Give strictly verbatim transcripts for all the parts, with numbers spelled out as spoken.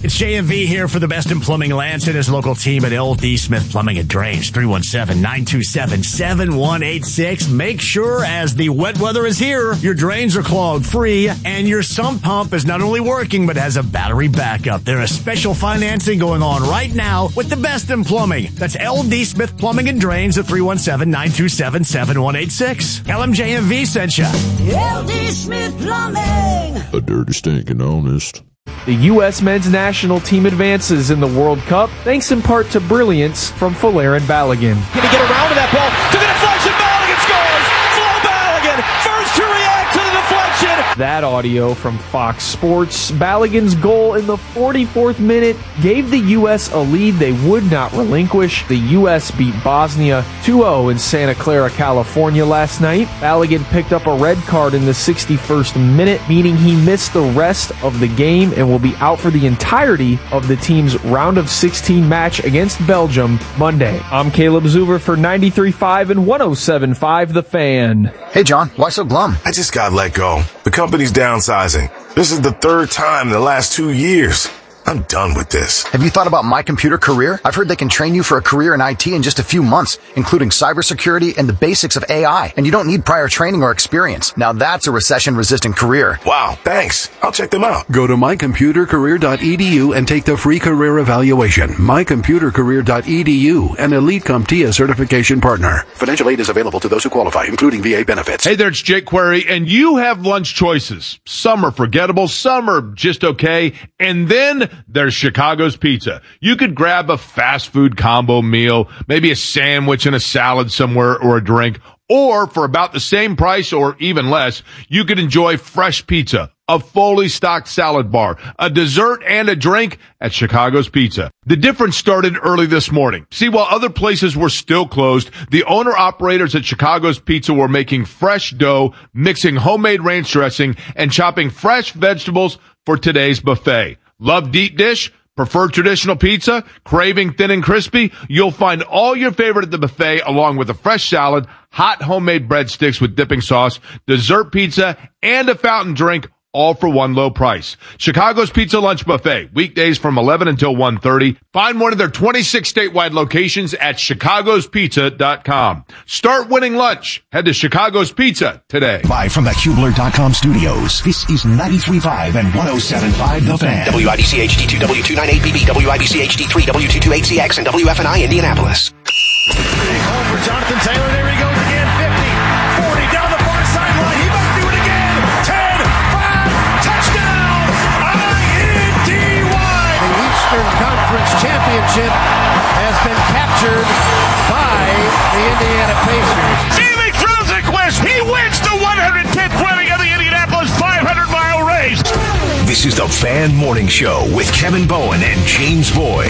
It's J M V here for the best in plumbing. Lance and his local team at L D Smith Plumbing and Drains. three one seven, nine two seven, seven one eight six. Make sure as the wet weather is here, your drains are clogged free and your sump pump is not only working but has a battery backup. There is special financing going on right now with the best in plumbing. That's L D Smith Plumbing and Drains at three one seven, nine two seven, seven one eight six. L M J M V sent you. L D Smith Plumbing. A dirty, stinking honest. The U S men's national team advances in the World Cup, thanks in part to brilliance from Folarin Balogun. Going to get around to that ball. To the deflection, Balogun scores! Flo Balogun, first to react to the deflection! That audio from Fox Sports. Balogun's goal in the forty-fourth minute gave the U S a lead they would not relinquish. The U S beat Bosnia two oh in Santa Clara, California last night. Balogun picked up a red card in the sixty-first minute, meaning he missed the rest of the game and will be out for the entirety of the team's round of sixteen match against Belgium Monday. I'm Caleb Zuber for ninety-three point five and one oh seven point five The Fan. Hey, John, why so glum? I just got let go. The company's downsizing. This is the third time in the last two years. I'm done with this. Have you thought about My Computer Career? I've heard they can train you for a career in I T in just a few months, including cybersecurity and the basics of A I. And you don't need prior training or experience. Now that's a recession-resistant career. Wow, thanks. I'll check them out. Go to my computer career dot e d u and take the free career evaluation. my computer career dot e d u, an Elite CompTIA certification partner. Financial aid is available to those who qualify, including V A benefits. Hey there, it's Jake Query, and you have lunch choices. Some are forgettable, some are just okay, and then there's Chicago's Pizza. You could grab a fast food combo meal, maybe a sandwich and a salad somewhere or a drink, or for about the same price or even less, you could enjoy fresh pizza, a fully stocked salad bar, a dessert, and a drink at Chicago's Pizza. The difference started early this morning. See, while other places were still closed, the owner-operators at Chicago's Pizza were making fresh dough, mixing homemade ranch dressing, and chopping fresh vegetables for today's buffet. Love deep dish? Prefer traditional pizza? Craving thin and crispy? You'll find all your favorite at the buffet along with a fresh salad, hot homemade breadsticks with dipping sauce, dessert pizza, and a fountain drink, all for one low price. Chicago's Pizza Lunch Buffet, weekdays from eleven until one thirty. Find one of their twenty-six statewide locations at chicagos pizza dot com. Start winning lunch. Head to Chicago's Pizza today. Live from the Kubler dot com studios, this is ninety-three point five and one oh seven point five The Fan. W I B C H D two, W two ninety-eight B B, W I B C H D three, W two twenty-eight C X, and W F N I Indianapolis. Big home for Jonathan Taylor. There he goes again. fifty, forty, down the far sideline. He might do it again. ten, five, touchdown. I N D Y. The Eastern Conference Championship has been captured by the Indiana Pacers. Jimmy throws a quest. He wins the one hundred tenth running of the Indianapolis five hundred mile race. This is the Fan Morning Show with Kevin Bowen and James Boyd.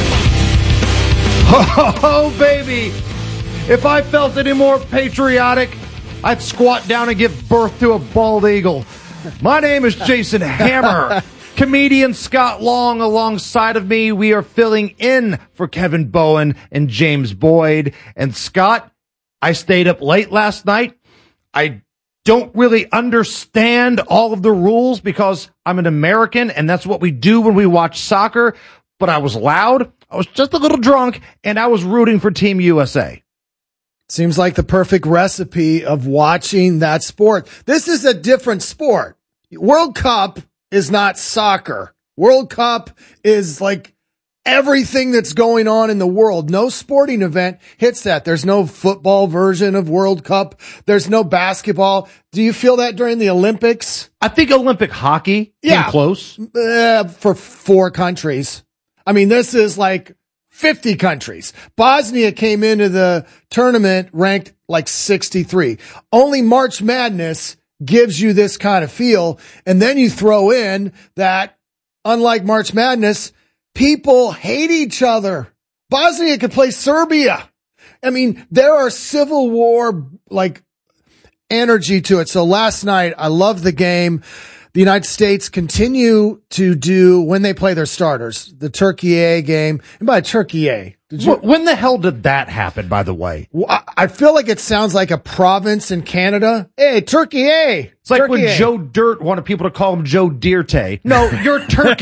Oh, baby. If I felt any more patriotic, I'd squat down and give birth to a bald eagle. My name is Jason Hammer. Comedian Scott Long alongside of me. We are filling in for Kevin Bowen and James Boyd. And Scott, I stayed up late last night. I don't really understand all of the rules because I'm an American and that's what we do when we watch soccer. But I was loud. I was just a little drunk and I was rooting for Team U S A. Seems like the perfect recipe of watching that sport. This is a different sport. World Cup is not soccer. World Cup is like everything that's going on in the world. No sporting event hits that. There's no football version of World Cup. There's no basketball. Do you feel that during the Olympics? I think Olympic hockey yeah. came close. Uh, for four countries. I mean, this is like fifty countries. Bosnia came into the tournament ranked like sixty-three. Only March Madness gives you this kind of feel. And then you throw in that, unlike March Madness, people hate each other. Bosnia could play Serbia. I mean, there are civil war, like, energy to it. So last night, I loved the game. The United States continue to do, when they play their starters, the Turkey A game. And by Turkey A, did you? When the hell did that happen, by the way? I feel like it sounds like a province in Canada. Hey, Turkey A. It's like Turkey when A. Joe Dirt wanted people to call him Joe Dirte. No, you're Turkey.